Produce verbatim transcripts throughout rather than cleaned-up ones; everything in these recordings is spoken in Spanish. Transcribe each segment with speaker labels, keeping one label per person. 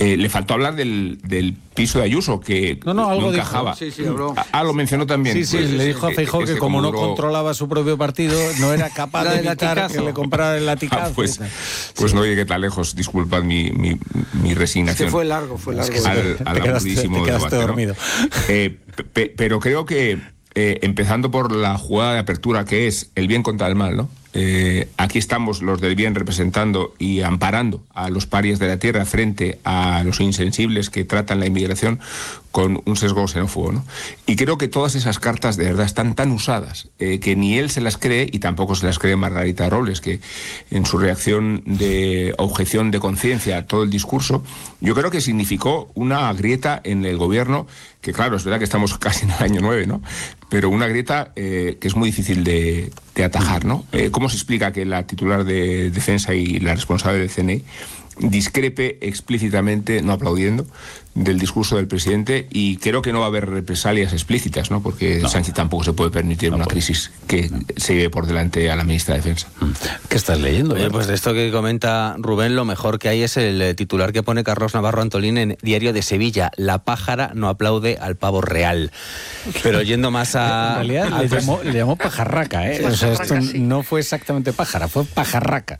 Speaker 1: Eh, le faltó hablar del, del piso de Ayuso, que
Speaker 2: no, no, algo
Speaker 1: no encajaba.
Speaker 2: Sí, sí, habló.
Speaker 1: Ah, lo mencionó también.
Speaker 2: Sí, sí,
Speaker 1: pues,
Speaker 2: le dijo a Feijóo que, que, que como no duró... controlaba su propio partido, no era capaz de evitar que le comprara el laticazo.
Speaker 1: Ah, pues pues sí. No llegué tan lejos, disculpad mi, mi, mi resignación.
Speaker 3: Es que fue largo, fue largo. Es que
Speaker 1: al, al
Speaker 2: te quedaste, te quedaste
Speaker 1: debate,
Speaker 2: dormido.
Speaker 1: ¿no? Eh, pe, pero creo que, eh, empezando por la jugada de apertura, que es el bien contra el mal, ¿no? Eh, aquí estamos los del bien representando y amparando a los parias de la tierra frente a los insensibles que tratan la inmigración con un sesgo xenófobo, ¿no? Y creo que todas esas cartas de verdad están tan usadas eh, que ni él se las cree y tampoco se las cree Margarita Robles, que en su reacción de objeción de conciencia a todo el discurso, yo creo que significó una grieta en el gobierno, que claro, es verdad que estamos casi en el año nueve, ¿no? Pero una grieta eh, que es muy difícil de, de atajar, ¿no? Eh, ¿Cómo se explica que la titular de Defensa y la responsable del C N I discrepe explícitamente, no aplaudiendo, del discurso del presidente? Y creo que no va a haber represalias explícitas, ¿no? Porque no. Sánchez tampoco se puede permitir no una puede. crisis que no. se lleve por delante a la ministra de Defensa.
Speaker 2: ¿Qué estás leyendo?
Speaker 4: Oye, pues de esto que comenta Rubén, lo mejor que hay es el titular que pone Carlos Navarro Antolín en Diario de Sevilla: la pájara no aplaude al pavo real. Pero yendo más a...
Speaker 2: En realidad le llamó, le llamó pajarraca, ¿eh? O sea, esto no fue exactamente pájara, fue pajarraca.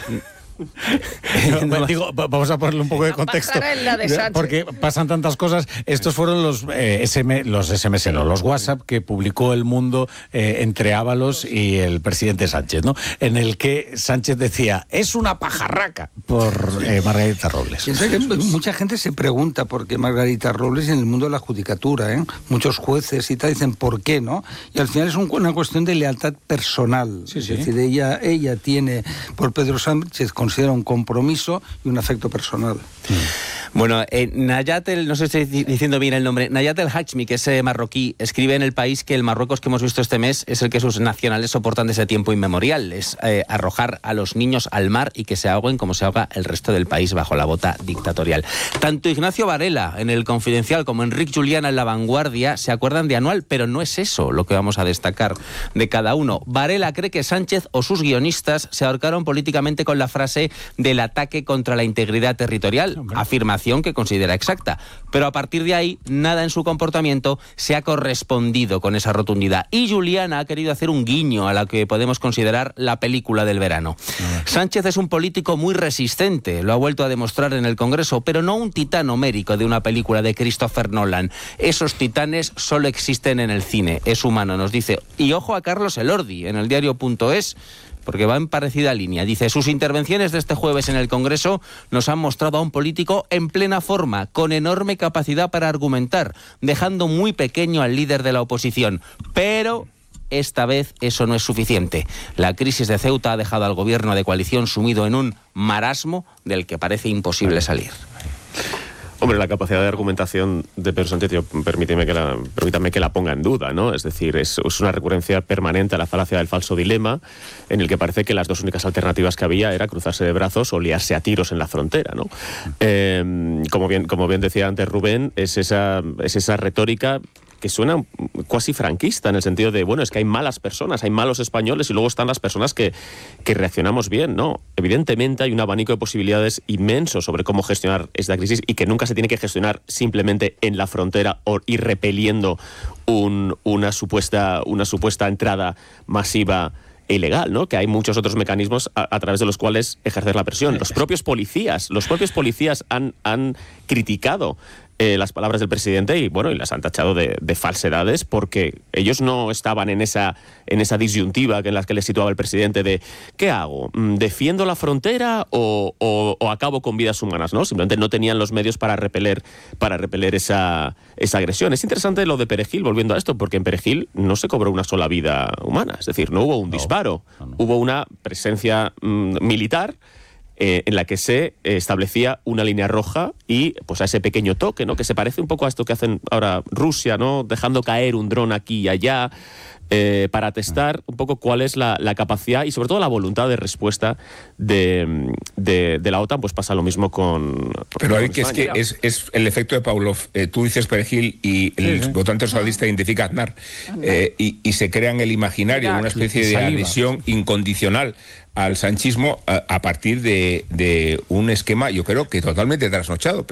Speaker 2: No, digo, vamos a ponerle un poco de contexto, de porque pasan tantas cosas. Estos fueron los eh, S M, los S M S, no, los WhatsApp que publicó El Mundo eh, entre Ábalos y el presidente Sánchez, ¿no? En el que Sánchez decía, es una pajarraca por eh, Margarita Robles.
Speaker 3: Piensa que mucha gente se pregunta por qué Margarita Robles en el mundo de la judicatura, ¿eh? Muchos jueces y tal dicen por qué, ¿no? Y al final es un, una cuestión de lealtad personal. Sí, sí. Es decir, ella, ella tiene por Pedro Sánchez considera un compromiso y un afecto personal.
Speaker 4: Mm. Bueno, eh, Nayat, el, no sé si estoy diciendo bien el nombre, Nayat El Hachmi, que es eh, marroquí, escribe en El País que el Marruecos que hemos visto este mes es el que sus nacionales soportan desde tiempo inmemorial. Es eh, arrojar a los niños al mar y que se ahoguen como se ahoga el resto del país bajo la bota dictatorial. Tanto Ignacio Varela en El Confidencial como Enric Juliana en La Vanguardia se acuerdan de Anual, pero no es eso lo que vamos a destacar de cada uno. Varela cree que Sánchez o sus guionistas se ahorcaron políticamente con la frase del ataque contra la integridad territorial, okay. afirmación que considera exacta, pero a partir de ahí nada en su comportamiento se ha correspondido con esa rotundidad. Y Juliana ha querido hacer un guiño a la que podemos considerar la película del verano. Okay. Sánchez es un político muy resistente, lo ha vuelto a demostrar en el Congreso, pero no un titán homérico de una película de Christopher Nolan. Esos titanes solo existen en el cine, es humano, nos dice. Y ojo a Carlos Elordi en el diario punto es, porque va en parecida línea. Dice, sus intervenciones de este jueves en el Congreso nos han mostrado a un político en plena forma, con enorme capacidad para argumentar, dejando muy pequeño al líder de la oposición. Pero esta vez eso no es suficiente. La crisis de Ceuta ha dejado al gobierno de coalición sumido en un marasmo del que parece imposible salir.
Speaker 5: Hombre, la capacidad de argumentación de Pedro Sánchez, yo, permíteme que la, permítame que la ponga en duda, ¿no? Es decir, es, es una recurrencia permanente a la falacia del falso dilema, en el que parece que las dos únicas alternativas que había era cruzarse de brazos o liarse a tiros en la frontera, ¿no? Eh, como bien, como bien decía antes Rubén, es esa, es esa retórica que suena cuasi franquista, en el sentido de, bueno, es que hay malas personas, hay malos españoles y luego están las personas que, que reaccionamos bien, ¿no? Evidentemente hay un abanico de posibilidades inmenso sobre cómo gestionar esta crisis y que nunca se tiene que gestionar simplemente en la frontera o ir repeliendo un, una, supuesta, una supuesta entrada masiva e ilegal, ¿no? Que hay muchos otros mecanismos a, a través de los cuales ejercer la presión. Los propios policías, los propios policías han, han criticado Eh, las palabras del presidente y bueno y las han tachado de, de falsedades, porque ellos no estaban en esa en esa disyuntiva en la que les situaba el presidente de ¿qué hago? ¿Defiendo la frontera o, o, o acabo con vidas humanas? ¿No? Simplemente no tenían los medios para repeler para repeler esa, esa agresión. Es interesante lo de Perejil, volviendo a esto, porque en Perejil no se cobró una sola vida humana, es decir, no hubo un no, disparo, no, no. Hubo una presencia mmm, militar Eh, en la que se eh, establecía una línea roja y pues a ese pequeño toque, ¿no? Que se parece un poco a esto que hacen ahora Rusia, ¿no? Dejando caer un dron aquí y allá eh, para testar un poco cuál es la, la capacidad y sobre todo la voluntad de respuesta de, de, de la OTAN. Pues pasa lo mismo con...
Speaker 1: Pero
Speaker 5: con
Speaker 1: hay que es que es, es el efecto de Pavlov. Eh, tú dices Perejil y el sí, sí. votante socialista identifica a Aznar eh, y, y se crea en el imaginario una especie de adhesión incondicional al sanchismo a, a partir de, de un esquema, yo creo que totalmente trasnochado.